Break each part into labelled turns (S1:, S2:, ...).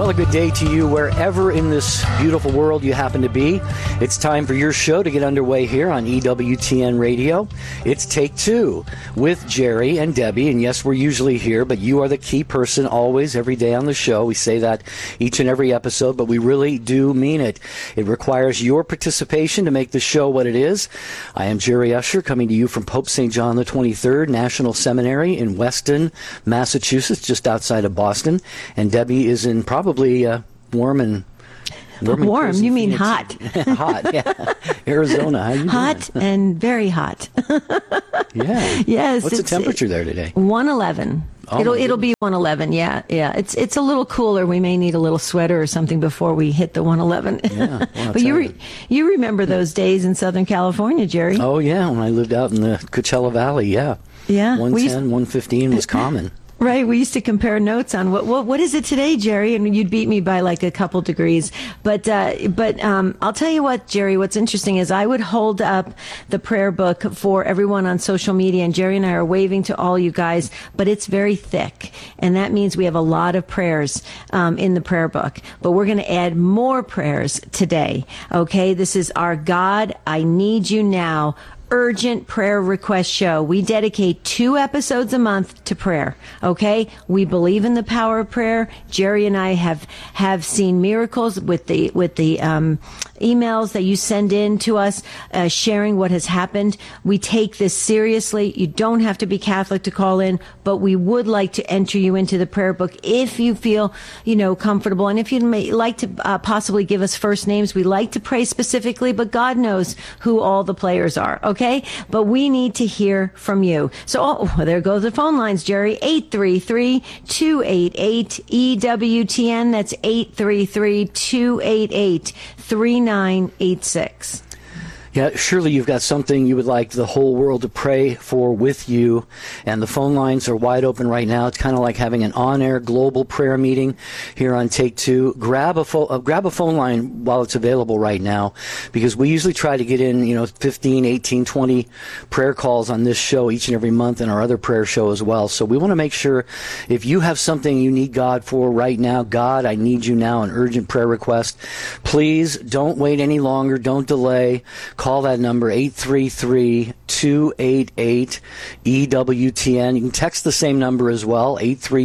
S1: Well, a good day to you wherever in this beautiful world you happen to be. It's time for your show to get underway here on EWTN Radio. It's Take Two with Jerry and Debbie. And yes, we're usually here, but you are the key person always, every day on the show. We say that each and every episode, but we really do mean it. It requires your participation to make the show what it is. I am Jerry Usher, coming to you from Pope St. John the 23rd National Seminary in Weston, Massachusetts, just outside of Boston. And Debbie is in probably warm and
S2: you mean hot.
S1: Hot, yeah. Arizona, how you doing?
S2: Hot and very hot.
S1: Yeah.
S2: Yes.
S1: What's the temperature there today?
S2: 111.
S1: Oh,
S2: it'll be 111. Yeah. It's a little cooler. We may need a little sweater or something before we hit the 111.
S1: Yeah. Well,
S2: but you remember those days in Southern California, Jerry?
S1: Oh yeah, when I lived out in the Coachella Valley. Yeah.
S2: Yeah.
S1: 110, 115 was common.
S2: Right, we used to compare notes on what is it today, Jerry, and you'd beat me by like a couple degrees. But I'll tell you what, Jerry. What's interesting is I would hold up the prayer book for everyone on social media, and Jerry and I are waving to all you guys. But it's very thick, and that means we have a lot of prayers in the prayer book. But we're going to add more prayers today. Okay, this is our God, I Need You Now urgent prayer request show. We dedicate 2 episodes a month to prayer. Okay? We believe in the power of prayer. Jerry and I have seen miracles with the emails that you send in to us, sharing what has happened. We take this seriously. You don't have to be Catholic to call in, but we would like to enter you into the prayer book if you feel, comfortable. And if you'd like to possibly give us first names, we like to pray specifically, but God knows who all the players are. Okay? But we need to hear from you. So, there goes the phone lines, Jerry. 833-288-EWTN. That's 833-288-3986.
S1: Yeah, surely you've got something you would like the whole world to pray for with you, and the phone lines are wide open right now. It's kind of like having an on-air global prayer meeting here on Take Two. Grab a phone line while it's available right now, because we usually try to get in, 15, 18, 20 prayer calls on this show each and every month, and our other prayer show as well. So we want to make sure if you have something you need God for right now, God, I need you now, an urgent prayer request, please don't wait any longer. Don't delay. Call that number, 833-288-EWTN. You can text the same number as well,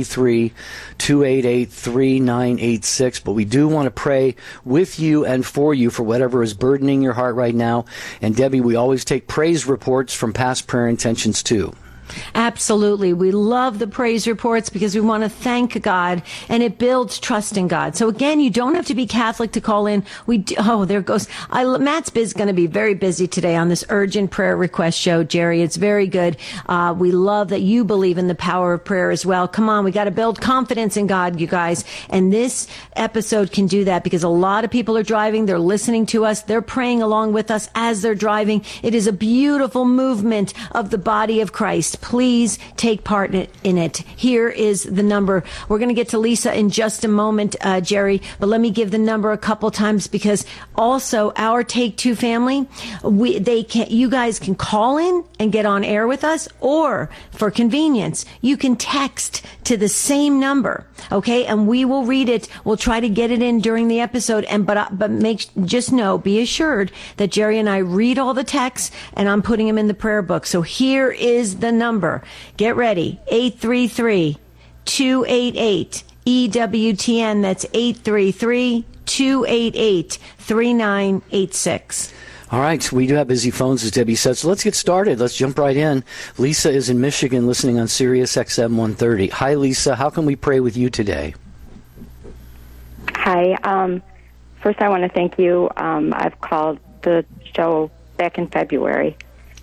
S1: 833-288-3986. But we do want to pray with you and for you for whatever is burdening your heart right now. And Debbie, we always take praise reports from past prayer intentions too.
S2: Absolutely. We love the praise reports because we want to thank God, and it builds trust in God. So again, you don't have to be Catholic to call in. There goes. Matt's going to be very busy today on this urgent prayer request show, Jerry. It's very good. We love that you believe in the power of prayer as well. Come on, we got to build confidence in God, you guys. And this episode can do that because a lot of people are driving. They're listening to us. They're praying along with us as they're driving. It is a beautiful movement of the body of Christ. Please take part in it. Here is the number. We're going to get to Lisa in just a moment, Jerry, but let me give the number a couple times because also our Take Two family, you guys can call in and get on air with us, or for convenience, you can text to the same number, okay? And we will read it. We'll try to get it in during the episode, but be assured that Jerry and I read all the texts and I'm putting them in the prayer book. So here is the number. Get ready. 833-288-EWTN. That's 833-288-3986.
S1: All right. We do have busy phones, as Debbie said. So let's get started. Let's jump right in. Lisa is in Michigan listening on Sirius XM 130. Hi, Lisa. How can we pray with you today?
S3: Hi. First, I want to thank you. I've called the show back in February.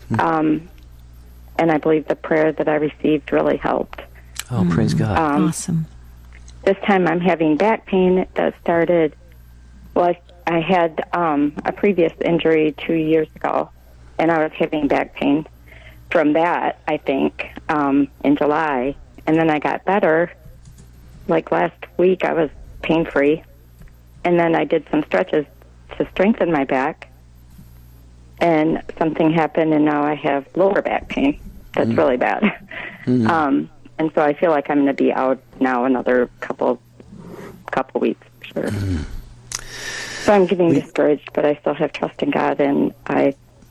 S3: And I believe the prayer that I received really helped.
S1: Oh, praise God.
S2: Awesome.
S3: This time I'm having back pain that started, I had a previous injury 2 years ago, and I was having back pain from that, I think, in July. And then I got better. Like last week, I was pain-free. And then I did some stretches to strengthen my back. And something happened, and now I have lower back pain. That's really bad. And so I feel like I'm going to be out now another couple couple weeks, for sure. So I'm getting discouraged, but I still have trust in God, and I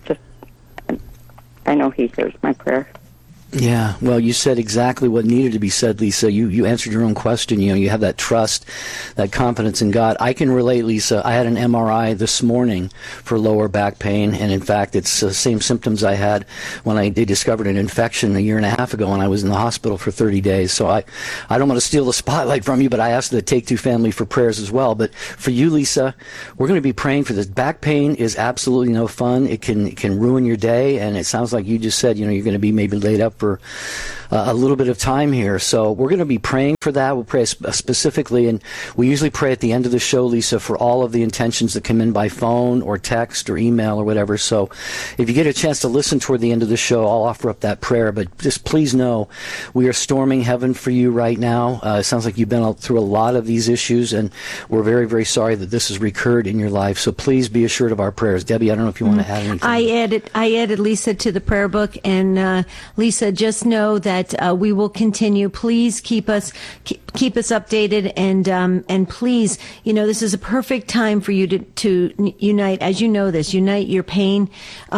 S3: know He hears my prayer.
S1: Yeah, well, you said exactly what needed to be said, Lisa. You answered your own question. You have that trust, that confidence in God. I can relate, Lisa. I had an MRI this morning for lower back pain, and in fact, it's the same symptoms I had when they discovered an infection a year and a half ago when I was in the hospital for 30 days. So I don't want to steal the spotlight from you, but I asked the Take Two family for prayers as well. But for you, Lisa, we're going to be praying for this. Back pain is absolutely no fun. It can ruin your day, and it sounds like you just said, you're going to be maybe laid up for a little bit of time here. So we're going to be praying for that. We'll pray specifically, and we usually pray at the end of the show, Lisa, for all of the intentions that come in by phone or text or email or whatever. So if you get a chance to listen toward the end of the show, I'll offer up that prayer. But just please know we are storming heaven for you right now. It sounds like you've been through a lot of these issues, and we're very, very sorry that this has recurred in your life. So please be assured of our prayers. Debbie, I don't know if you want to add anything.
S2: I added Lisa to the prayer book, and Lisa, just know that we will continue. Please keep us updated, and please, this is a perfect time for you to unite. As you know this, unite your pain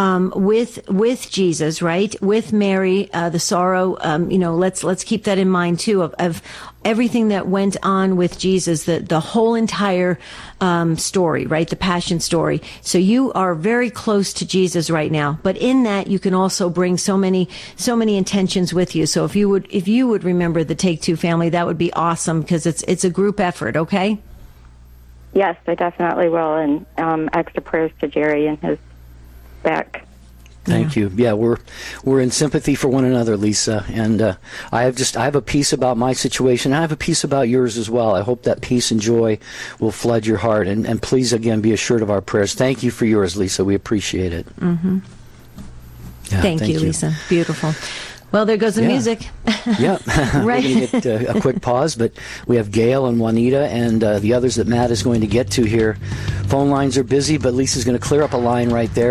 S2: with Jesus, right? With Mary, the sorrow. Let's keep that in mind too. Of everything that went on with Jesus, the whole entire story, right? The Passion story. So you are very close to Jesus right now, but in that you can also bring so many intentions with you. So if you would remember the Take Two family, that would be awesome, because it's a group effort. Okay.
S3: Yes, I definitely will, and extra prayers to Jerry and his back.
S1: Thank you. Yeah, we're in sympathy for one another, Lisa. And I have a peace about my situation. I have a peace about yours as well. I hope that peace and joy will flood your heart. And please, again, be assured of our prayers. Thank you for yours, Lisa. We appreciate it.
S2: Mm-hmm.
S1: Yeah,
S2: thank you, Lisa. Beautiful. Well, there goes the music.
S1: Yeah.
S2: Right.
S1: We're going to get a quick pause, but we have Gail and Juanita and the others that Matt is going to get to here. Phone lines are busy, but Lisa's going to clear up a line right there,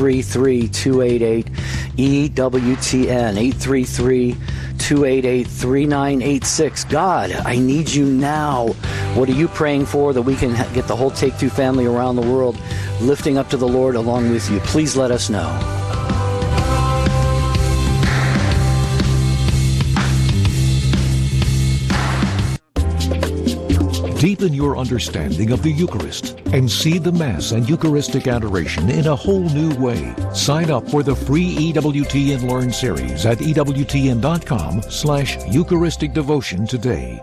S1: 833-288-EWTN, 833-288-3986. God, I need you now. What are you praying for that we can get the whole Take Two family around the world lifting up to the Lord along with you? Please let us know.
S4: Deepen your understanding of the Eucharist and see the Mass and Eucharistic adoration in a whole new way. Sign up for the free EWTN Learn series at EWTN.com/Eucharistic Devotion today.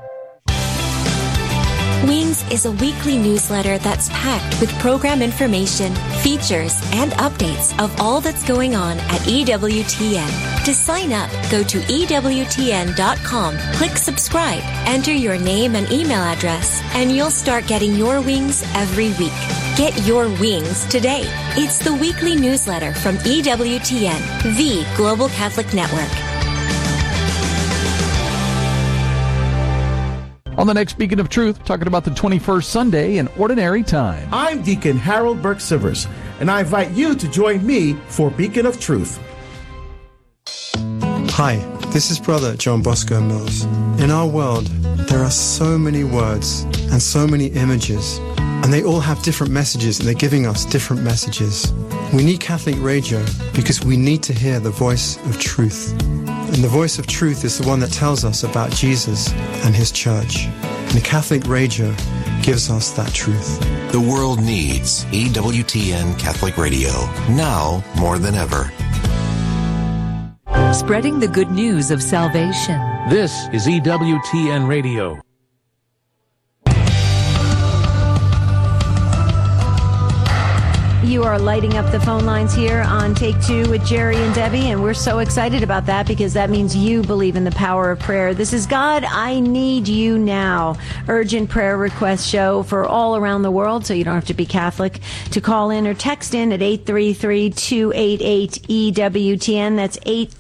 S5: Wings is a weekly newsletter that's packed with program information, features, and updates of all that's going on at EWTN. To sign up, go to EWTN.com, click subscribe, enter your name and email address, and you'll start getting your wings every week. Get your wings today. It's the weekly newsletter from EWTN, the Global Catholic Network.
S6: On the next Beacon of Truth, talking about the 21st Sunday in Ordinary Time.
S7: I'm Deacon Harold Burke-Sivers, and I invite you to join me for Beacon of Truth.
S8: Hi, this is Brother John Bosco Mills. In our world, there are so many words and so many images, and they all have different messages, and they're giving us different messages. We need Catholic radio because we need to hear the voice of truth. And the voice of truth is the one that tells us about Jesus and his church. And the Catholic radio gives us that truth.
S9: The world needs EWTN Catholic Radio, now more than ever.
S10: Spreading the good news of salvation.
S11: This is EWTN Radio.
S2: You are lighting up the phone lines here on Take Two with Jerry and Debbie, and we're so excited about that because that means you believe in the power of prayer. This is God, I Need You Now, urgent prayer request show for all around the world, so you don't have to be Catholic to call in or text in at 833-288-EWTN. That's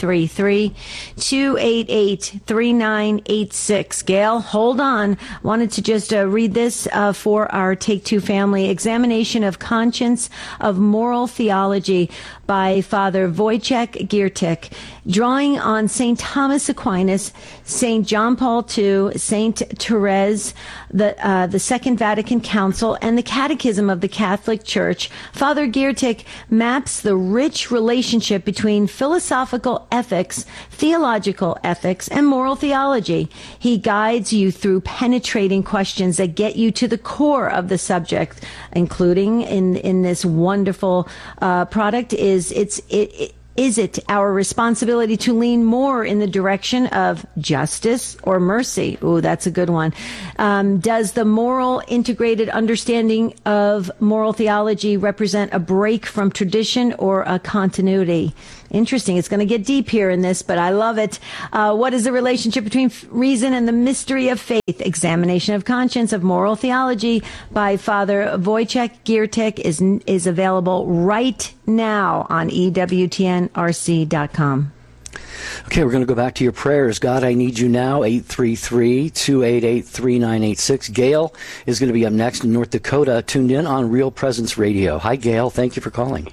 S2: 833-288-3986. Gail, hold on. Wanted to just read this for our Take Two family. Examination of Conscience of Moral Theology by Father Wojciech Giertych. drawing on St. Thomas Aquinas, St. John Paul II, St. Therese, the Second Vatican Council, and the Catechism of the Catholic Church, Father Giertych maps the rich relationship between philosophical ethics, theological ethics, and moral theology. He guides you through penetrating questions that get you to the core of the subject, including in this wonderful product is it our responsibility to lean more in the direction of justice or mercy? Ooh, that's a good one. Does the moral integrated understanding of moral theology represent a break from tradition or a continuity? Interesting. It's going to get deep here in this, but I love it. What is the relationship between reason and the mystery of faith? Examination of Conscience of Moral Theology by Father Wojciech Giertych is available right now on EWTNRC.com.
S1: Okay, we're going to go back to your prayers. God, I need you now, 833-288-3986. Gail is going to be up next in North Dakota, tuned in on Real Presence Radio. Hi, Gail. Thank you for calling.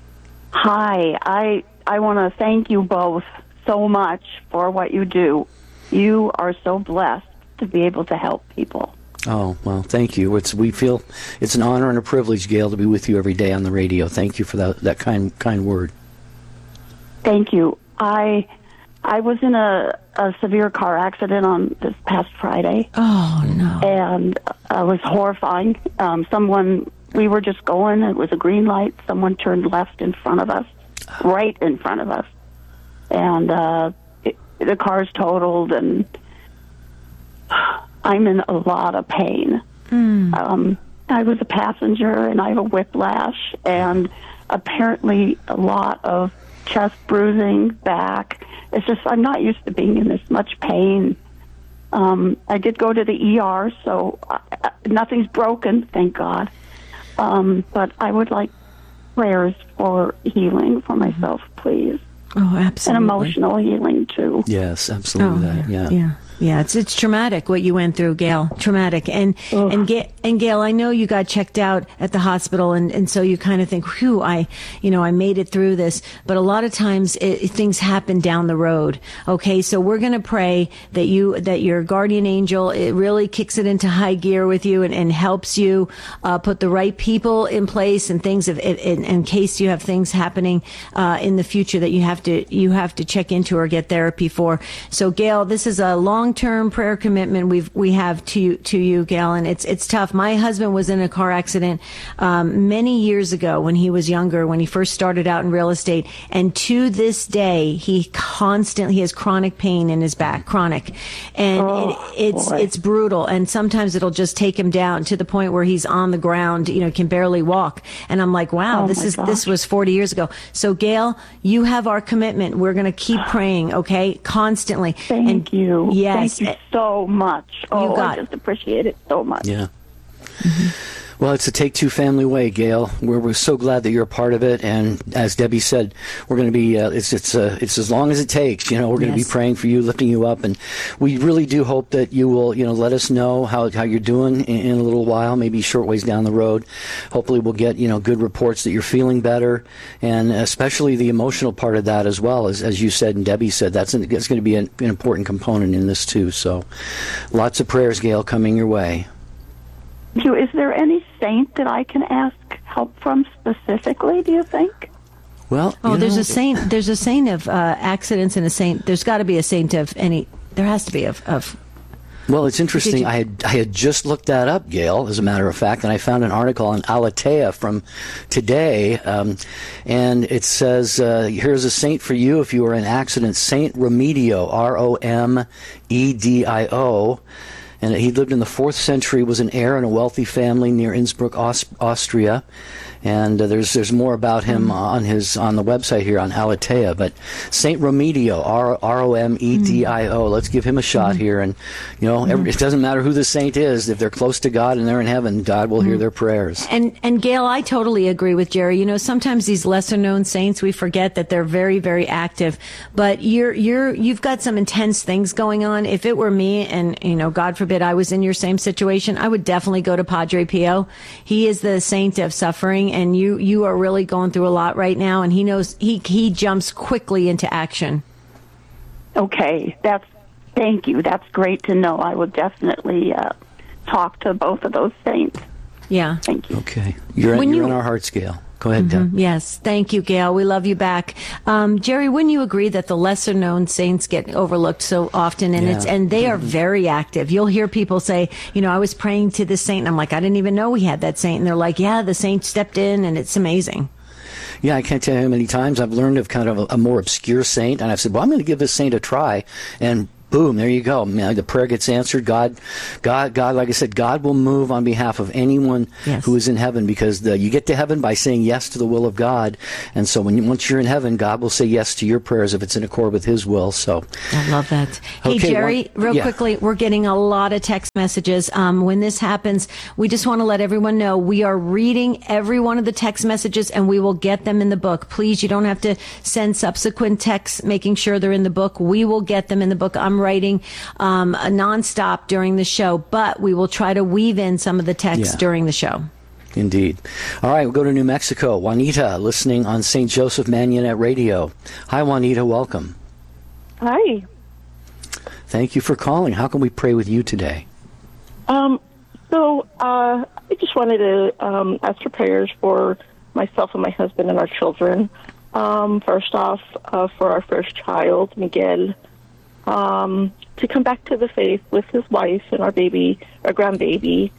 S12: Hi. I want to thank you both so much for what you do. You are so blessed to be able to help people.
S1: Oh, well, thank you. We feel it's an honor and a privilege, Gail, to be with you every day on the radio. Thank you for that kind word.
S12: Thank you. I was in a severe car accident on this past Friday.
S2: Oh, no.
S12: And it was horrifying. We were just going, it was a green light. Someone turned left in front of us, right in front of us. And the car's totaled, and I'm in a lot of pain. I was a passenger, and I have a whiplash, and apparently a lot of chest bruising, back. It's just, I'm not used to being in this much pain. I did go to the ER, so nothing's broken, thank God. But I would like prayers for healing for myself, please.
S2: Oh, absolutely.
S12: And emotional healing, too.
S1: Yes, absolutely.
S2: Yeah, it's traumatic what you went through, Gail. Traumatic. And Gail, I know you got checked out at the hospital, and so you kind of think, whew, I made it through this. But a lot of times things happen down the road. Okay, so we're going to pray that your guardian angel, it really kicks it into high gear with you and helps you put the right people in place and things in case you have things happening in the future that you have to check into or get therapy for. So Gail, this is a long-term prayer commitment we have to you, Gail, and it's tough. My husband was in a car accident many years ago when he was younger, when he first started out in real estate, and to this day he has chronic pain in his back, chronic, and it's brutal, and sometimes it'll just take him down to the point where he's on the ground, can barely walk, and I'm like, wow, this was 40 years ago. So Gail, you have our commitment. We're going to keep praying, okay, constantly.
S12: Thank you.
S2: Yes.
S12: Thank you so much. I just appreciate it so much.
S1: Yeah. Mm-hmm. Well, it's a Take Two family way, Gail. We're so glad that you're a part of it, and as Debbie said, we're going to be. It's as long as it takes. We're going to be praying for you, lifting you up, and we really do hope that you will, let us know how you're doing in a little while, maybe short ways down the road. Hopefully, we'll get good reports that you're feeling better, and especially the emotional part of that as well, as you said and Debbie said. That's going to be an important component in this too. So, lots of prayers, Gail, coming your way.
S12: Is there any saint that I can ask help from specifically, do you think?
S1: Well,
S2: there's a saint. There's a saint of accidents and a saint. There's got to be a saint of any. There has to be of.
S1: Well, it's interesting. I had just looked that up, Gail, as a matter of fact, and I found an article on Aletheia from today, and it says, here's a saint for you if you were in an accident, Saint Romedio, Romedio. And he lived in the 4th century, was an heir in a wealthy family near Innsbruck, Austria. And there's more about him on the website here on Aletheia. But Saint Romedio, Romedio. Let's give him a shot here. And it doesn't matter who the saint is. If they're close to God and they're in heaven, God will hear their prayers.
S2: And Gail, I totally agree with Jerry. Sometimes these lesser known saints, we forget that they're very, very active. But you've got some intense things going on. If it were me, and God forbid I was in your same situation, I would definitely go to Padre Pio. He is the saint of suffering. And you are really going through a lot right now, and he knows he jumps quickly into action.
S12: Okay, thank you. That's great to know. I will definitely talk to both of those saints.
S2: Yeah.
S12: Thank you.
S1: Okay. You're on our heart scale. Go ahead, Deb.
S2: Yes. Thank you, Gail. We love you back. Jerry, wouldn't you agree that the lesser known saints get overlooked so often? And they are very active. You'll hear people say, I was praying to this saint, and I'm like, I didn't even know we had that saint. And they're like, yeah, the saint stepped in, and it's amazing.
S1: Yeah, I can't tell you how many times I've learned of kind of a more obscure saint, and I've said, well, I'm going to give this saint a try, and boom, there you go. The prayer gets answered. God, like I said, God will move on behalf of anyone who is in heaven, because you get to heaven by saying yes to the will of God. And so once you're in heaven, God will say yes to your prayers if it's in accord with His will. So
S2: I love that. Hey, Jerry, real quickly, we're getting a lot of text messages. When this happens, we just want to let everyone know we are reading every one of the text messages, and we will get them in the book. Please, you don't have to send subsequent texts making sure they're in the book. We will get them in the book. I'm writing nonstop during the show, but we will try to weave in some of the text during the show.
S1: Indeed. All right, we'll go to New Mexico. Juanita, listening on St. Joseph Manionet Radio. Hi, Juanita. Welcome.
S13: Hi.
S1: Thank you for calling. How can we pray with you today?
S13: I just wanted to ask for prayers for myself and my husband and our children. First off, for our first child, Miguel, to come back to the faith with his wife and our grandbaby.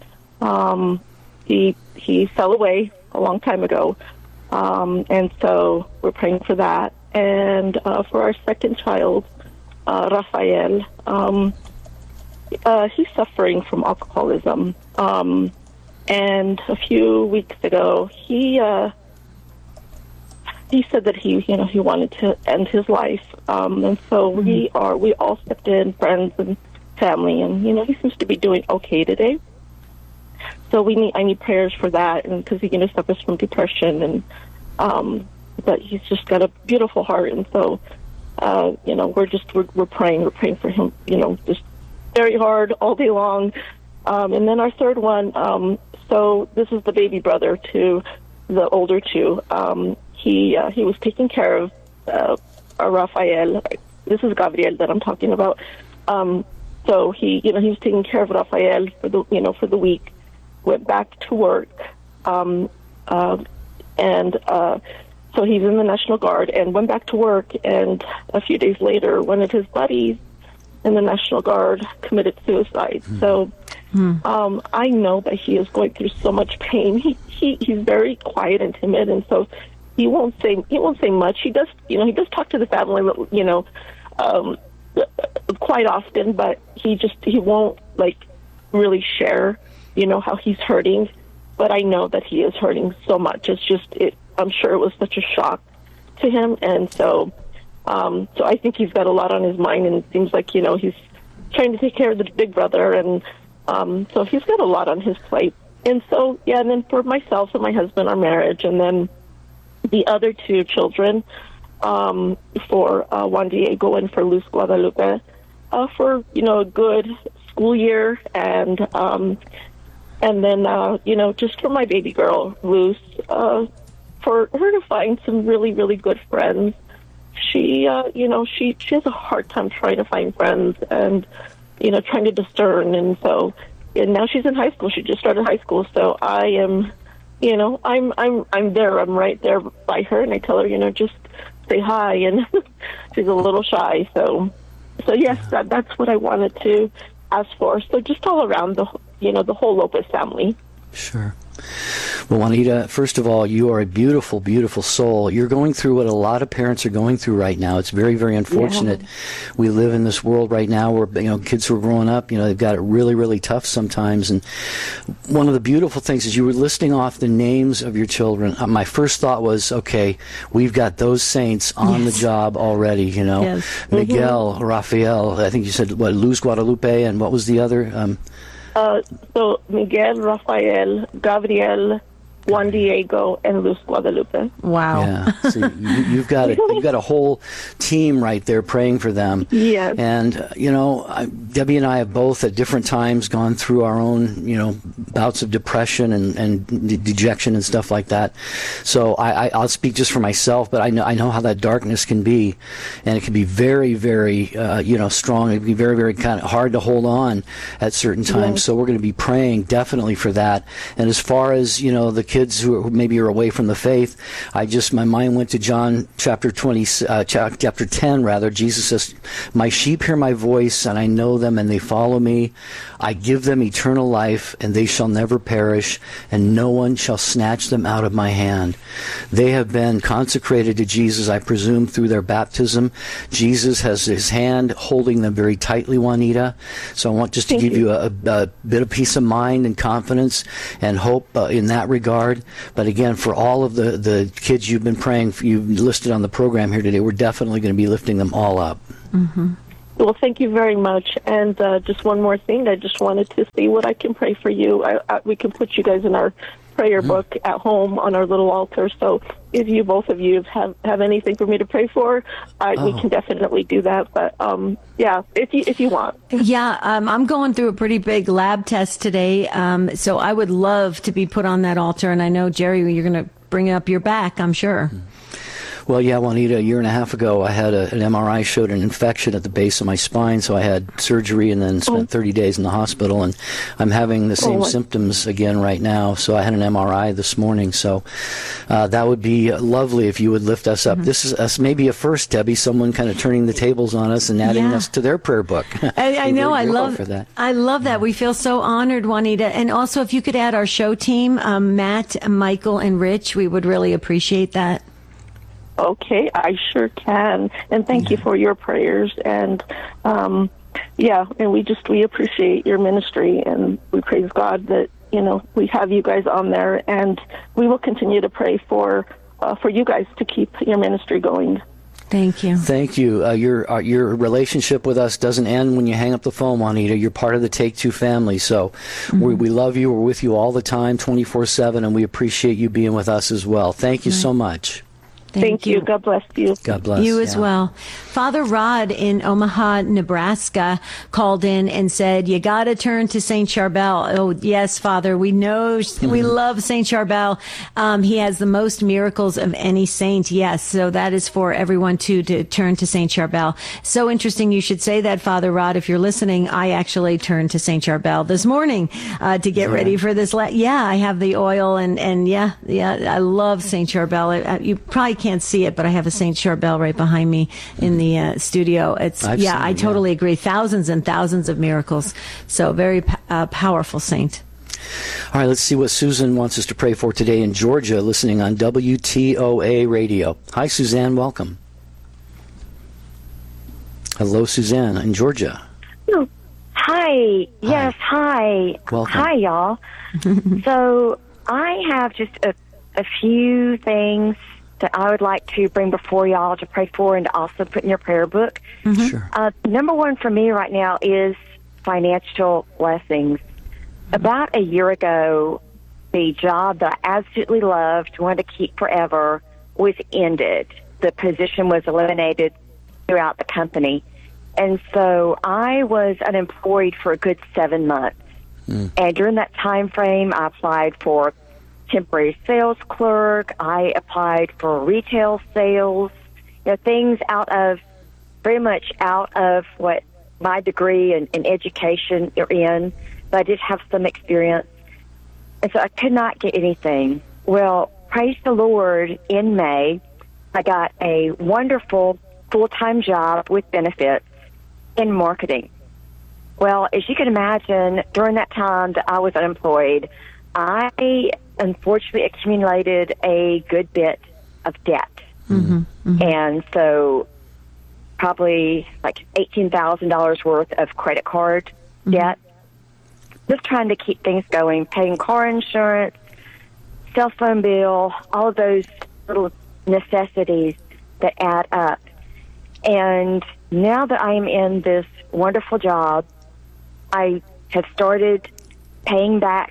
S13: He fell away a long time ago, and so we're praying for that. And for our second child, Rafael, he's suffering from alcoholism. And a few weeks ago, he said that he wanted to end his life, and so we all stepped in, friends and family, and he seems to be doing okay today. So I need prayers for that, and because he suffers from depression, and but he's just got a beautiful heart, and so we're praying for him, just very hard all day long. And then our third one, so this is the baby brother to the older two. He was taking care of Rafael. This is Gabriel that I'm talking about. So he was taking care of Rafael for the week. Went back to work, and so he's in the National Guard and went back to work. And a few days later, one of his buddies in the National Guard committed suicide. So I know that he is going through so much pain. He's very quiet and timid, and so he won't say much. He does talk to the family, quite often, but he won't really share, how he's hurting. But I know that he is hurting so much. I'm sure it was such a shock to him, and so I think he's got a lot on his mind, and it seems like he's trying to take care of the big brother, and so he's got a lot on his plate. And so and then for myself and my husband, our marriage, and then the other two children, for Juan Diego and for Luz Guadalupe, for a good school year, and then just for my baby girl Luz, for her to find some really, really good friends. She has a hard time trying to find friends and trying to discern, and now she's in high school. She just started high school, so I am. I'm there. I'm right there by her, and I tell her, just say hi, and she's a little shy. So yes, that's what I wanted to ask for. So just all around the whole Lopez family.
S1: Sure. Well, Juanita, first of all, you are a beautiful, beautiful soul. You're going through what a lot of parents are going through right now. It's very, very unfortunate. Yeah. We live in this world right now where, kids who are growing up, they've got it really, really tough sometimes. And one of the beautiful things is you were listing off the names of your children. My first thought was, okay, we've got those saints on the job already, Yes. Miguel, Rafael, I think you said, Luz Guadalupe, and what was the other?
S13: So Miguel, Rafael, Gabriel, Juan Diego, and Luz Guadalupe.
S2: Wow.
S1: Yeah. So you've got a whole team right there praying for them.
S13: Yes.
S1: And Debbie and I have both at different times gone through our own bouts of depression and dejection and stuff like that. So I'll speak just for myself, but I know how that darkness can be, and it can be very, very strong. It can be very, very kind of hard to hold on at certain times.
S13: Yes.
S1: So we're going to be praying definitely for that. And as far as the kids who maybe are away from the faith, my mind went to John chapter 10 rather. Jesus says, "My sheep hear my voice, and I know them, and they follow me. I give them eternal life, and they shall never perish, and no one shall snatch them out of my hand." They have been consecrated to Jesus, I presume, through their baptism. Jesus has his hand holding them very tightly, Juanita. So I want just to give you a bit of peace of mind and confidence and hope in that regard. But again, for all of the kids you've been praying for, you've listed on the program here today, we're definitely going to be lifting them all up.
S2: Mm-hmm.
S13: Well, thank you very much. And just one more thing, I just wanted to see what I can pray for you. We can put you guys in our prayer book at home on our little altar. So if both of you have anything for me to pray for, we can definitely do that. But if you want.
S2: Yeah, I'm going through a pretty big lab test today, so I would love to be put on that altar. And I know, Jerry, you're going to bring up your back, I'm sure.
S1: Well, yeah, Juanita, a year and a half ago, I had an MRI showed an infection at the base of my spine, so I had surgery and then spent 30 days in the hospital, and I'm having the same symptoms again right now, so I had an MRI this morning, so that would be lovely if you would lift us up. This is us, maybe a first, Debbie, someone kind of turning the tables on us and adding us to their prayer book.
S2: I know, I love that. I love that. We feel so honored, Juanita, and also if you could add our show team, Matt, Michael, and Rich, we would really appreciate that.
S13: Okay, I sure can. And thank you for your prayers. And, and we appreciate your ministry, and we praise God that, we have you guys on there, and we will continue to pray for you guys to keep your ministry going.
S2: Thank you.
S1: Thank you. Your relationship with us doesn't end when you hang up the phone, Juanita. You're part of the Take Two family. So we love you. We're with you all the time, 24/7, and we appreciate you being with us as well. Thank you so much.
S13: Thank you. God bless you.
S1: God bless
S2: you as well. Father Rod in Omaha, Nebraska called in and said, "You got to turn to Saint Charbel." Oh, yes, Father. We know we love Saint Charbel. He has the most miracles of any saint. Yes. So that is for everyone to turn to Saint Charbel. So interesting. You should say that, Father Rod. If you're listening, I actually turned to Saint Charbel this morning, to get ready for this. I have the oil and I love Saint Charbel. You probably can't see it, but I have a Saint Charbel right behind me in the studio. I totally agree. Thousands and thousands of miracles. So very powerful saint.
S1: All right, let's see what Susan wants us to pray for today in Georgia, listening on WTOA Radio. Hi, Suzanne. Welcome. Hello, Suzanne in Georgia.
S14: Oh, hi. Yes, hi.
S1: Welcome.
S14: Hi, y'all. So I have just a few things that I would like to bring before y'all to pray for and to also put in your prayer book.
S1: Sure.
S14: Number one for me right now is financial blessings. About a year ago, the job that I absolutely loved, wanted to keep forever, was ended. The position was eliminated throughout the company. And so I was unemployed for a good 7 months. And during that time frame, I applied for temporary sales clerk. I applied for retail sales, things very much out of what my degree and education are in, but I did have some experience. And so I could not get anything. Well, praise the Lord, in May, I got a wonderful full-time job with benefits in marketing. Well, as you can imagine, during that time that I was unemployed, I unfortunately accumulated a good bit of debt. And so probably like $18,000 worth of credit card debt. Just trying to keep things going, paying car insurance, cell phone bill, all of those little necessities that add up. And now that I am in this wonderful job, I have started paying back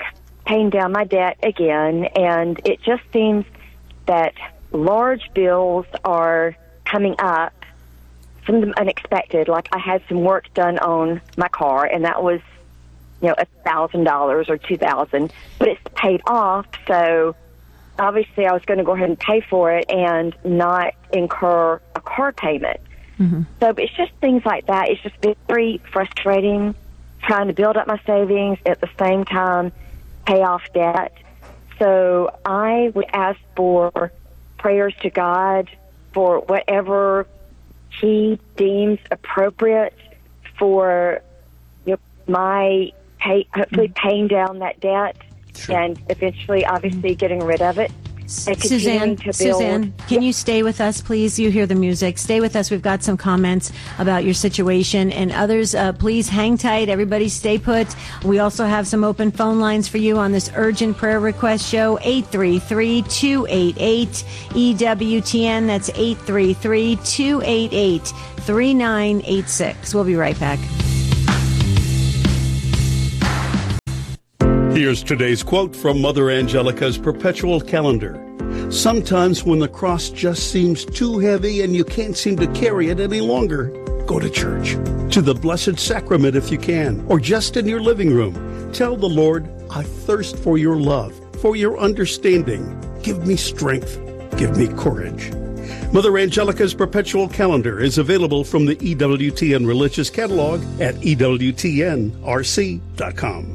S14: paying down my debt again, and it just seems that large bills are coming up, some of them unexpected. Like I had some work done on my car, and that was, $1,000 or $2,000, but it's paid off, so obviously I was going to go ahead and pay for it and not incur a car payment. Mm-hmm. So it's just things like that. It's just very frustrating trying to build up my savings at the same time pay off debt. So I would ask for prayers to God for whatever He deems appropriate for my hopefully paying down that debt and eventually, obviously, getting rid of it.
S2: Suzanne, can you stay with us, please? You hear the music. Stay with us. We've got some comments about your situation. And others, please hang tight. Everybody stay put. We also have some open phone lines for you on this urgent prayer request show, 833-288-EWTN. That's 833-288-3986. We'll be right back.
S15: Here's today's quote from Mother Angelica's Perpetual Calendar. Sometimes when the cross just seems too heavy and you can't seem to carry it any longer, go to church, to the Blessed Sacrament if you can, or just in your living room. Tell the Lord, I thirst for your love, for your understanding. Give me strength. Give me courage. Mother Angelica's Perpetual Calendar is available from the EWTN Religious Catalog at EWTNRC.com.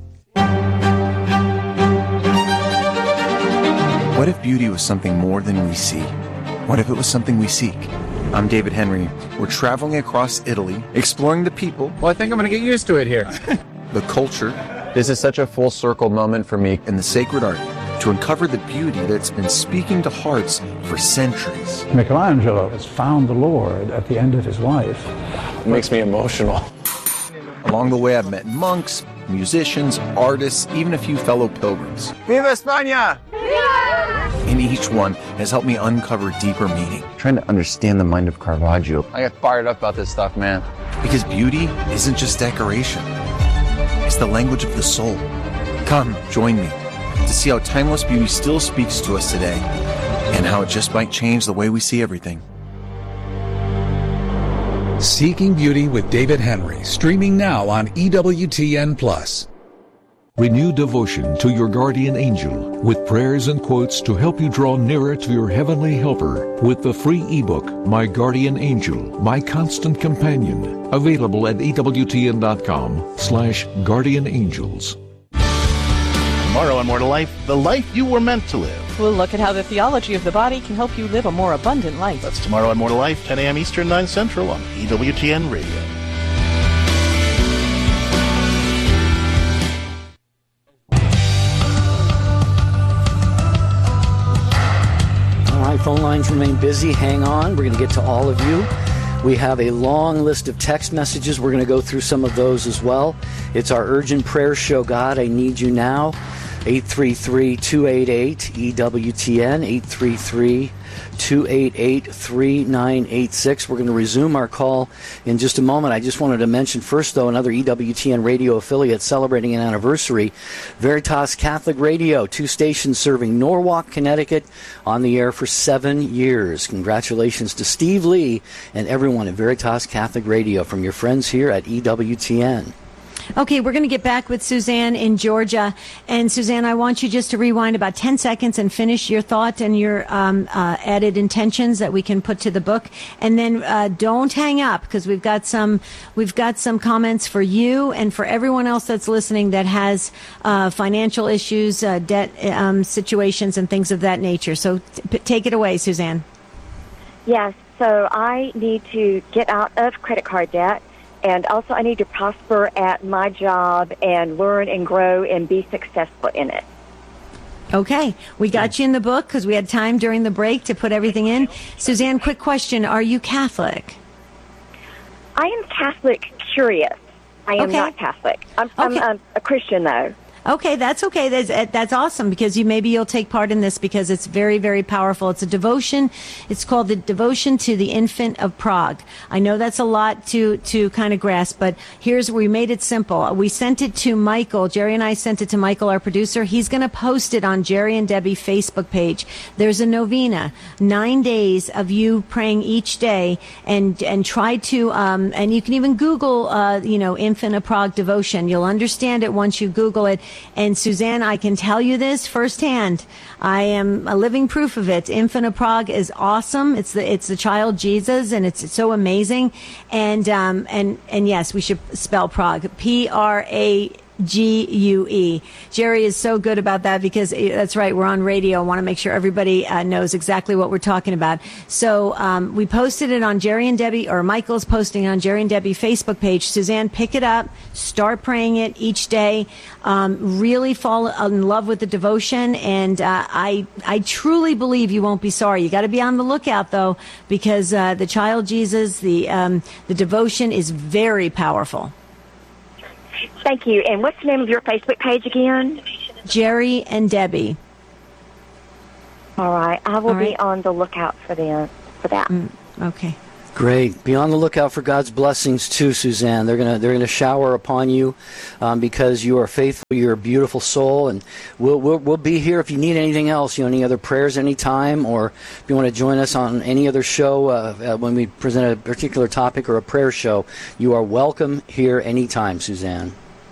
S16: What if beauty was something more than we see? What if it was something we seek? I'm David Henry. We're traveling across Italy, exploring the people.
S17: Well, I think I'm going to get used to it here.
S16: The culture.
S17: This is such a full circle moment for me.
S16: And the sacred art to uncover the beauty that's been speaking to hearts for centuries.
S18: Michelangelo has found the Lord at the end of his life.
S17: It makes me emotional.
S16: Along the way, I've met monks, musicians, artists, even a few fellow pilgrims.
S17: Viva España!
S16: And each one has helped me uncover deeper meaning. Trying to understand the mind of Caravaggio.
S17: I get fired up about this stuff, man.
S16: Because beauty isn't just decoration. It's the language of the soul. Come, join me to see how timeless beauty still speaks to us today and how it just might change the way we see everything.
S19: Seeking Beauty with David Henry, streaming now on EWTN+.
S4: Renew devotion to your guardian angel with prayers and quotes to help you draw nearer to your heavenly helper with the free ebook, My Guardian Angel, My Constant Companion, available at EWTN.com/guardianangels.
S20: Tomorrow on More to Life, the life you were meant to live.
S21: We'll look at how the theology of the body can help you live a more abundant life.
S20: That's tomorrow on More to Life, 10 a.m. Eastern, 9 Central on EWTN Radio.
S1: Phone lines remain busy. Hang on. We're going to get to all of you. We have a long list of text messages. We're going to go through some of those as well. It's our urgent prayer show, God, I Need You Now. 833-288-EWTN, 833-288-3986. We're going to resume our call in just a moment. I just wanted to mention first, though, another EWTN radio affiliate celebrating an anniversary, Veritas Catholic Radio, 2 stations serving Norwalk, Connecticut, on the air for 7 years. Congratulations to Steve Lee and everyone at Veritas Catholic Radio from your friends here at EWTN.
S2: Okay, we're going to get back with Suzanne in Georgia. And Suzanne, I want you just to rewind about 10 seconds and finish your thought and your added intentions that we can put to the book. And then don't hang up, because we've got some comments for you and for everyone else that's listening that has financial issues, debt situations, and things of that nature. So take it away, Suzanne.
S14: Yes, so I need to get out of credit card debt. And also, I need to prosper at my job and learn and grow and be successful in it.
S2: Okay. We got you in the book because we had time during the break to put everything in. Suzanne, quick question. Are you Catholic?
S14: I am Catholic curious. I am not Catholic. I'm a Christian, though.
S2: Okay, that's okay. That's awesome, because maybe you'll take part in this, because it's very, very powerful. It's a devotion. It's called the Devotion to the Infant of Prague. I know that's a lot to kind of grasp, but we made it simple. We sent it to Michael. Jerry and I sent it to Michael, our producer. He's going to post it on Jerry and Debbie Facebook page. There's a novena, 9 days of you praying each day, and try to and you can even Google Infant of Prague devotion. You'll understand it once you Google it. And Suzanne, I can tell you this firsthand. I am a living proof of it. Infant of Prague is awesome. It's the child Jesus, and it's so amazing. And yes, we should spell Prague, Prague. Jerry is so good about that, because that's right, we're on radio. I want to make sure everybody knows exactly what we're talking about. So we posted it on Jerry and Debbie, or Michael's posting on Jerry and Debbie Facebook page. Suzanne, pick it up, start praying it each day, really fall in love with the devotion, and I truly believe you won't be sorry. You got to be on the lookout, though, because the child Jesus, the devotion is very powerful.
S14: Thank you. And what's the name of your Facebook page again?
S2: Jerry and Debbie.
S14: All right. I will be on the lookout for that.
S2: Okay.
S1: Great. Be on the lookout for God's blessings too, Suzanne. They're gonna shower upon you because you are faithful. You're a beautiful soul, and we'll be here if you need anything else. Any other prayers, anytime, or if you want to join us on any other show when we present a particular topic or a prayer show, you are welcome here anytime, Suzanne.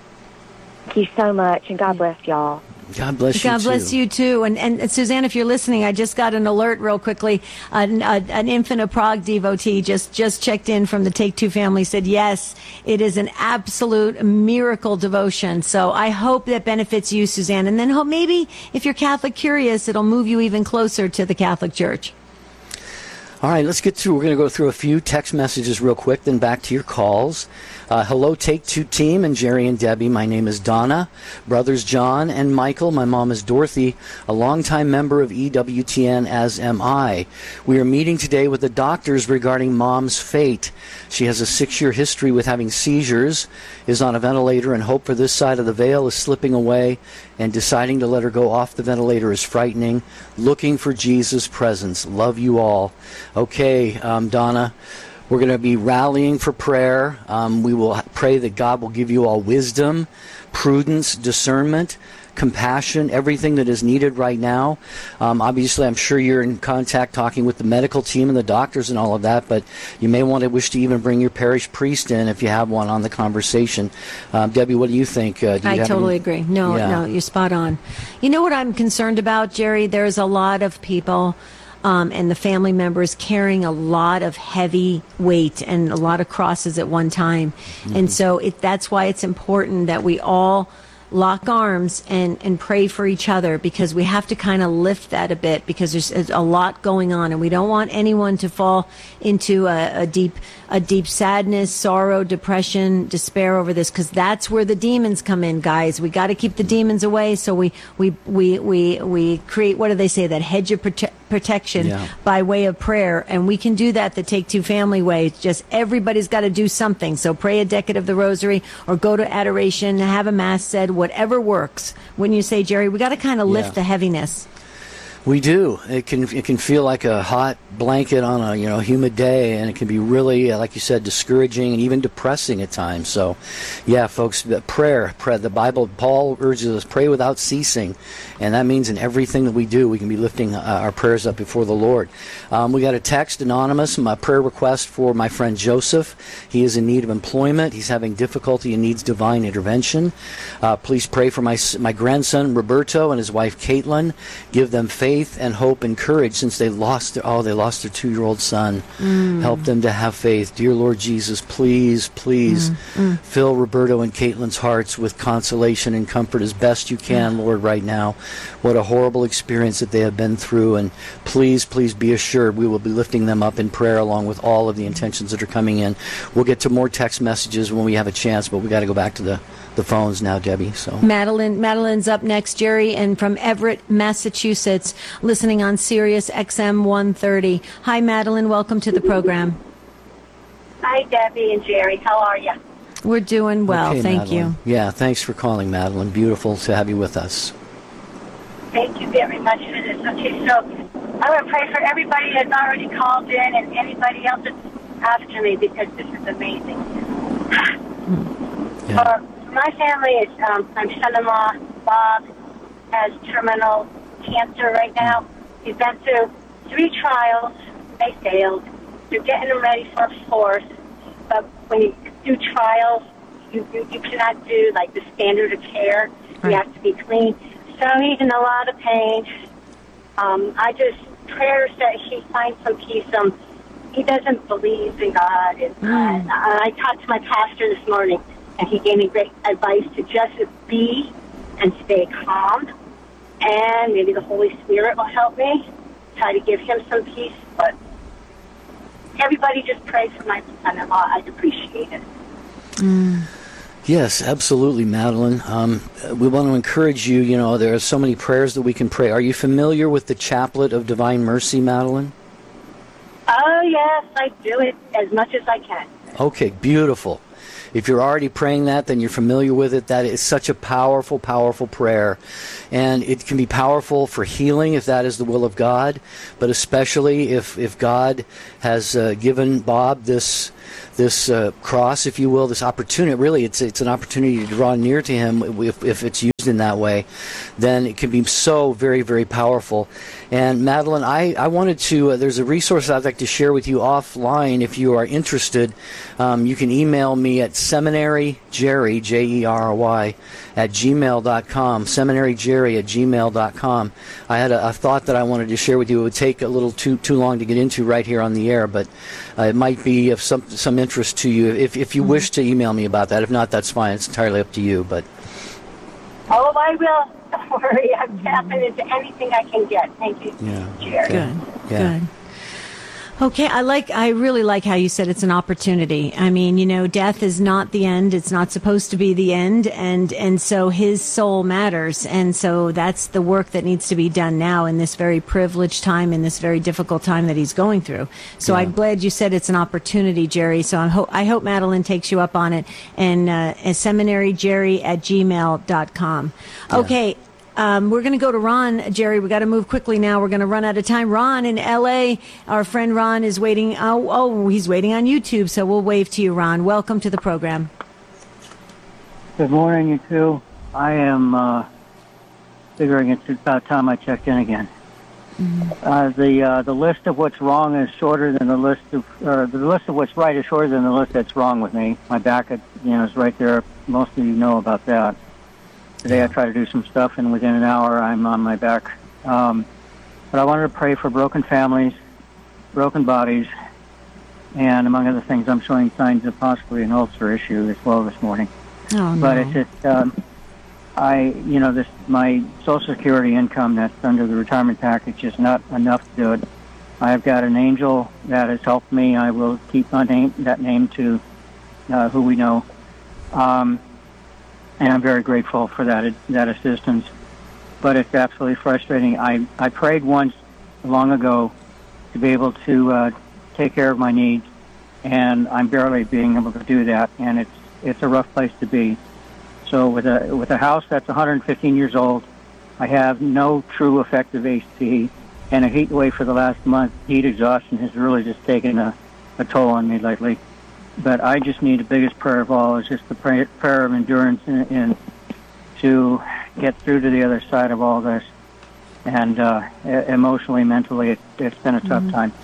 S14: Thank you so much, and God bless y'all.
S1: God bless you,
S2: God bless you, too. And Suzanne, if you're listening, I just got an alert real quickly. An Infant of Prague devotee just checked in from the Take Two family, said, yes, it is an absolute miracle devotion. So I hope that benefits you, Suzanne. And then hope maybe, if you're Catholic curious, it'll move you even closer to the Catholic Church.
S1: All right, let's get through. We're going to go through a few text messages real quick, then back to your calls. Hello, Take Two team and Jerry and Debbie. My name is Donna. Brothers John and Michael. My mom is Dorothy, a longtime member of EWTN, as am I. We are meeting today with the doctors regarding Mom's fate. She has a 6-year history with having seizures, is on a ventilator, and hope for this side of the veil is slipping away, and deciding to let her go off the ventilator is frightening. Looking for Jesus' presence. Love you all. Okay, Donna. We're going to be rallying for prayer. We will pray that God will give you all wisdom, prudence, discernment, compassion, everything that is needed right now. Obviously, I'm sure you're in contact talking with the medical team and the doctors and all of that, but you may want to wish to even bring your parish priest in if you have one on the conversation. Debbie, what do you think?
S2: I totally agree. No, you're spot on. You know what I'm concerned about, Jerry? There's a lot of people and the family members carrying a lot of heavy weight and a lot of crosses at one time. Mm-hmm. And so that's why it's important that we all lock arms and pray for each other, because we have to kind of lift that a bit, because there's a lot going on, and we don't want anyone to fall into a deep sadness, sorrow, depression, despair over this, because that's where the demons come in, guys. We got to keep the demons away. So we create, what do they say, that hedge of protection by way of prayer, and we can do that the Take Two family way. It's just everybody's got to do something. So pray a decade of the Rosary, or go to adoration, have a mass said, whatever works. Wouldn't you say, Jerry? We got to kind of lift the heaviness.
S1: We do. It can feel like a hot blanket on a humid day, and it can be really, like you said, discouraging and even depressing at times. So, yeah, folks, prayer. The Bible, Paul urges us, pray without ceasing, and that means in everything that we do, we can be lifting our prayers up before the Lord. We got a text, anonymous, my prayer request for my friend Joseph. He is in need of employment. He's having difficulty and needs divine intervention. Please pray for my grandson Roberto and his wife Caitlin. Give them faith and hope and courage, since they lost their 2-year-old son. Help them to have faith. Dear Lord Jesus, please fill Roberto and Caitlin's hearts with consolation and comfort as best you can, Lord, right now. What a horrible experience that they have been through, and please be assured we will be lifting them up in prayer along with all of the intentions that are coming in. We'll get to more text messages when we have a chance, but we got to go back to the phones now, Debbie. So
S2: Madeline's up next, Jerry, and from Everett, Massachusetts, listening on Sirius XM 130. Hi, Madeline. Welcome to the program.
S3: Hi, Debbie and Jerry. How are you?
S2: We're doing well,
S1: Okay,
S2: thank
S1: Madeline.
S2: you.
S1: Yeah, thanks for calling, Madeline. Beautiful to have you with us.
S3: Thank you very much for this. Okay, so I want to pray for everybody that's already called in and anybody else that's after me, because this is amazing. My family is, my son-in-law, Bob, has terminal cancer right now. He's been through 3 trials. They failed. They're getting him ready for a 4th. But when you do trials, you cannot do, like, the standard of care. You have to be clean. So he's in a lot of pain. I just, prayers that he finds some peace. He doesn't believe in God. And I talked to my pastor this morning, and he gave me great advice to just be and stay calm. And maybe the Holy Spirit will help me try to give him some peace. But everybody just pray for my son-in-law. I'd appreciate it.
S1: Yes, absolutely, Madeline. We want to encourage you. You know, there are so many prayers that we can pray. Are you familiar with the Chaplet of Divine Mercy, Madeline?
S3: Oh, yes, I do it as much as I can.
S1: Okay, beautiful. If you're already praying that, then you're familiar with it. That is such a powerful, powerful prayer. And it can be powerful for healing if that is the will of God, but especially if God has given Bob this cross, if you will, this opportunity. Really, it's an opportunity to draw near to him. If it's used in that way, then it can be so very, very powerful. And Madeline, I wanted to, there's a resource I'd like to share with you offline if you are interested. You can email me at seminaryjerry, Jery, at gmail.com, seminaryjerry@gmail.com. I had a thought that I wanted to share with you. It would take a little too long to get into right here on the air, but it might be of some interest to you if you wish to email me about that. If not, that's fine. It's entirely up to you. But
S3: oh, I will. Don't worry. I'm tapping into anything I can get. Thank you, Jerry.
S2: Good. Okay, I really like how you said it's an opportunity. I mean, you know, death is not the end. It's not supposed to be the end, and so his soul matters, and so that's the work that needs to be done now in this very privileged time, in this very difficult time that he's going through. So I'm glad you said it's an opportunity, Jerry. So I hope Madeline takes you up on it, and seminaryjerry@gmail.com. Okay. We're going to go to Ron, Jerry. We got to move quickly now. We're going to run out of time. Ron in L.A., our friend Ron is waiting. He's waiting on YouTube, so we'll wave to you, Ron. Welcome to the program.
S22: Good morning, you two. I am figuring it's about time I checked in again. The list of what's wrong is shorter than the list of what's right is shorter than the list that's wrong with me. My back, is right there. Most of you know about that. Today I try to do some stuff, and within an hour I'm on my back. But I wanted to pray for broken families, broken bodies, and among other things, I'm showing signs of possibly an ulcer issue as well this morning.
S2: Oh, no.
S22: But it's just, my Social Security income that's under the retirement package is not enough to do it. I've got an angel that has helped me. I will keep that name to who we know. And I'm very grateful for that assistance. But it's absolutely frustrating. I prayed once long ago to be able to take care of my needs, and I'm barely being able to do that, and it's a rough place to be. So with a house that's 115 years old, I have no true effective AC, and a heat wave for the last month. Heat exhaustion has really just taken a toll on me lately. But I just need the biggest prayer of all is just the prayer of endurance and to get through to the other side of all this. And emotionally, mentally, it's been a tough time.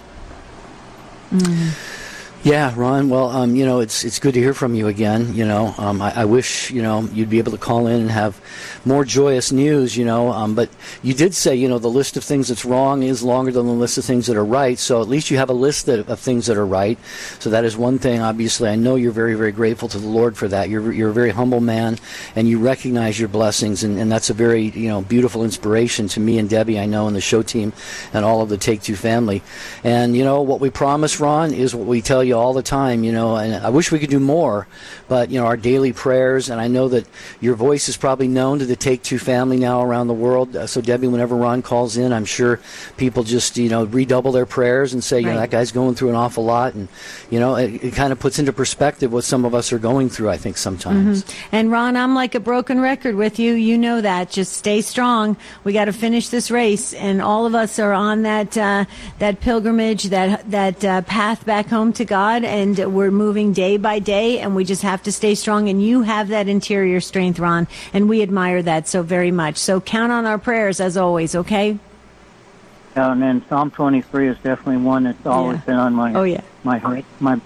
S1: Yeah, Ron. Well, it's good to hear from you again. I wish you'd be able to call in and have more joyous news. But you did say the list of things that's wrong is longer than the list of things that are right. So at least you have a list of things that are right. So that is one thing. Obviously, I know you're very, very grateful to the Lord for that. You're a very humble man, and you recognize your blessings, and that's a very beautiful inspiration to me and Debbie. I know, and the show team, and all of the Take Two family. And what we promise, Ron, is what we tell you you all the time, and I wish we could do more, but, our daily prayers, and I know that your voice is probably known to the Take Two family now around the world. So, Debbie, whenever Ron calls in, I'm sure people just, redouble their prayers and say, that guy's going through an awful lot. And, it kind of puts into perspective what some of us are going through, I think, sometimes.
S2: And, Ron, I'm like a broken record with you. You know that. Just stay strong. We got to finish this race, and all of us are on that pilgrimage, that path back home to God, and we're moving day by day, and we just have to stay strong. And you have that interior strength, Ron, and we admire that so very much. So count on our prayers as always. Okay.
S22: And then Psalm 23 is definitely one that's always been on my heart.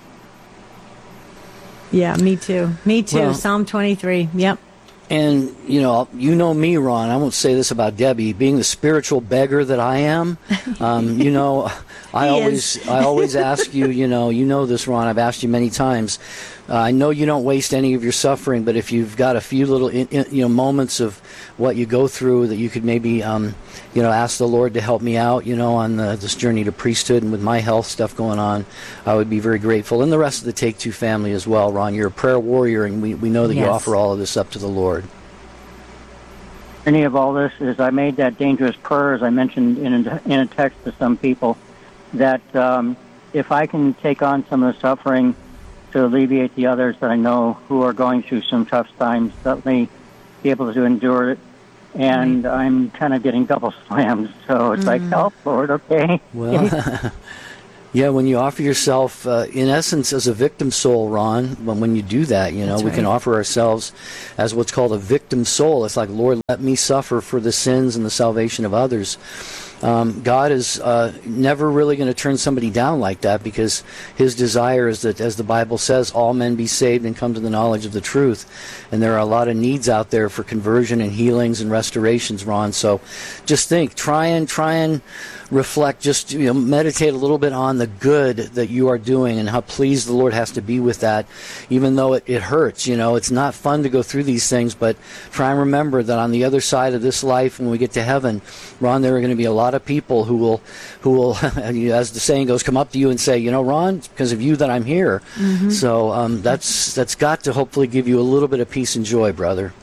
S2: Yeah, me too.
S1: Well,
S2: Psalm 23. Yep.
S1: And, you know me, Ron, I won't say this about Debbie, being the spiritual beggar that I am, I always ask you, you know this, Ron, I've asked you many times. I know you don't waste any of your suffering, but if you've got a few little, moments of what you go through that you could maybe, ask the Lord to help me out, on this journey to priesthood and with my health stuff going on, I would be very grateful. And the rest of the Take Two family as well, Ron. You're a prayer warrior, and we know that you offer all of this up to the Lord.
S22: Any of all this is I made that dangerous prayer, as I mentioned in a text to some people, that if I can take on some of the suffering to alleviate the others that I know who are going through some tough times, let me be able to endure it. And I'm kind of getting double slammed, so it's like, help, Lord, okay.
S1: Well, yeah, when you offer yourself, in essence, as a victim soul, Ron, when you do that, we can offer ourselves as what's called a victim soul. It's like, Lord, let me suffer for the sins and the salvation of others. God is never really going to turn somebody down like that, because his desire is that, as the Bible says, all men be saved and come to the knowledge of the truth. And there are a lot of needs out there for conversion and healings and restorations, Ron. So just think, try and reflect, just meditate a little bit on the good that you are doing and how pleased the Lord has to be with that, even though it hurts. It's not fun to go through these things, but try and remember that on the other side of this life, when we get to heaven, Ron, there are going to be a lot of people who will, as the saying goes, come up to you and say, Ron, it's because of you that I'm here. So that's got to hopefully give you a little bit of peace and joy, brother.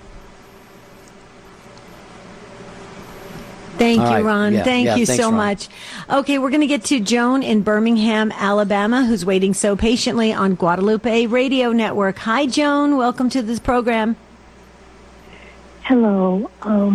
S2: Thank you, Ron. Thank you so much. Okay, we're going to get to Joan in Birmingham, Alabama, who's waiting so patiently on Guadalupe Radio Network. Hi, Joan. Welcome to this program.
S5: Hello.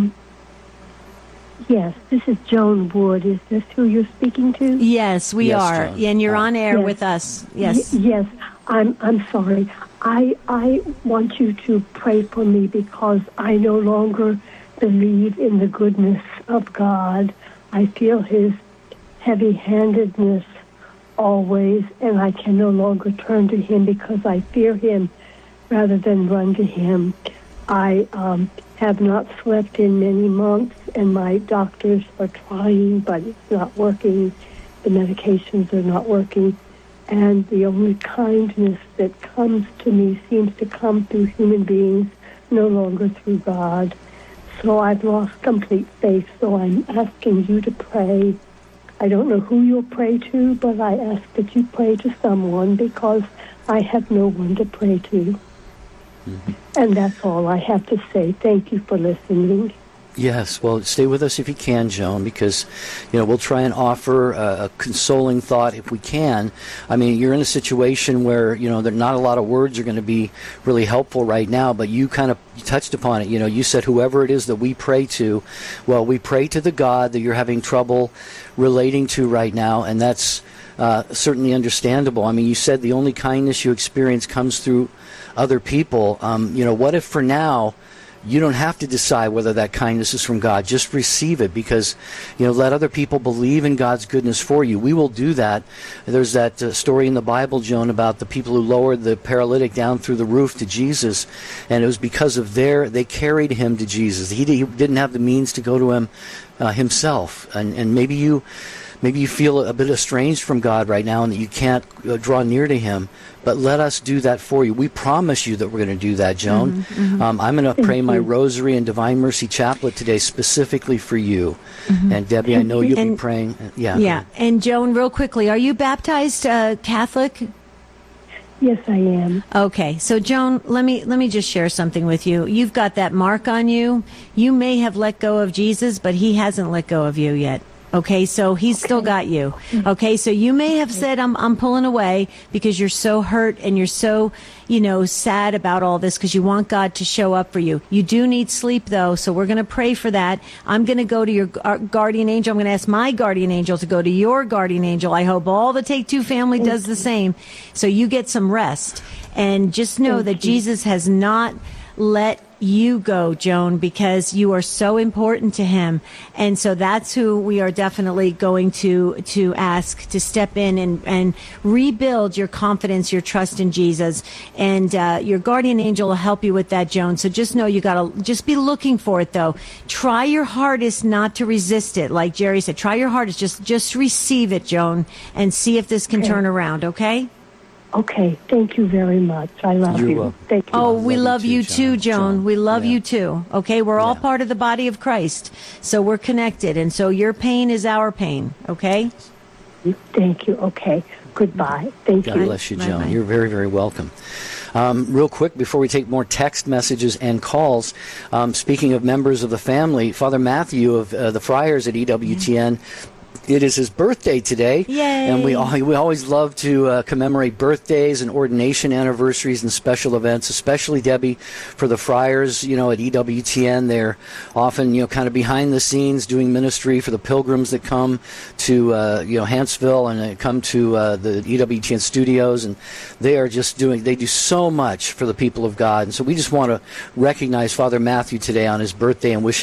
S5: Yes, this is Joan Wood. Is this who you're speaking to?
S2: Yes, we are.
S5: Joan.
S2: And you're on air with us. Yes.
S5: Yes. I'm sorry. I want you to pray for me because I no longer believe in the goodness of God. I feel his heavy-handedness always, and I can no longer turn to him because I fear him rather than run to him. I have not slept in many months, and my doctors are trying, but it's not working. The medications are not working. And the only kindness that comes to me seems to come through human beings, no longer through God. So I've lost complete faith, so I'm asking you to pray. I don't know who you'll pray to, but I ask that you pray to someone because I have no one to pray to. And that's all I have to say. Thank you for listening.
S1: Yes, well, stay with us if you can, Joan, because, we'll try and offer a consoling thought if we can. I mean, you're in a situation where, there not a lot of words are going to be really helpful right now, but you kind of touched upon it. You said whoever it is that we pray to, well, we pray to the God that you're having trouble relating to right now, and that's certainly understandable. I mean, you said the only kindness you experience comes through other people. What if for now you don't have to decide whether that kindness is from God? Just receive it, because let other people believe in God's goodness for you. We will do that. There's that story in the Bible, Joan, about the people who lowered the paralytic down through the roof to Jesus, and it was because of they carried him to Jesus. He didn't have the means to go to him himself, and maybe you feel a bit estranged from God right now and that you can't draw near to him. But let us do that for you. We promise you that we're going to do that, Joan. I'm going to pray my Rosary and Divine Mercy Chaplet today specifically for you. And Debbie, I know you'll be praying. Yeah.
S2: And Joan, real quickly, are you baptized Catholic?
S5: Yes, I am.
S2: Okay, so Joan, let me just share something with you. You've got that mark on you. You may have let go of Jesus, but he hasn't let go of you yet. Okay, so he's still got you. Okay, so you may have said, I'm pulling away because you're so hurt and you're so, sad about all this because you want God to show up for you. You do need sleep, though, so we're going to pray for that. I'm going to go to your guardian angel. I'm going to ask my guardian angel to go to your guardian angel. I hope all the Take Two family does the same, so you get some rest. And just know that Jesus has not let you go, Joan, because you are so important to him. And so that's who we are definitely going to ask to step in and rebuild your confidence, your trust in Jesus. And your guardian angel will help you with that, Joan. So just know you got to just be looking for it, though. Try your hardest not to resist it. Like Jerry said, try your hardest. Just receive it, Joan, and see if this can turn around, okay?
S5: Okay, thank you very much. I love you. Thank you.
S2: Oh, we love you too, Joan. We love you too. Okay, we're all part of the body of Christ, so we're connected, and so your pain is our pain. Okay.
S5: Thank you. Okay. Goodbye. Thank you.
S1: God bless you, Joan. You're very, very welcome. Real quick, before we take more text messages and calls, speaking of members of the family, Father Matthew of the Friars at EWTN. It is his birthday today.
S2: Yay.
S1: And we always love to commemorate birthdays and ordination anniversaries and special events, especially, Debbie, for the Friars, at EWTN. They're often, kind of behind the scenes doing ministry for the pilgrims that come to, Huntsville and come to the EWTN studios. And they are just they do so much for the people of God. And so we just want to recognize Father Matthew today on his birthday and wish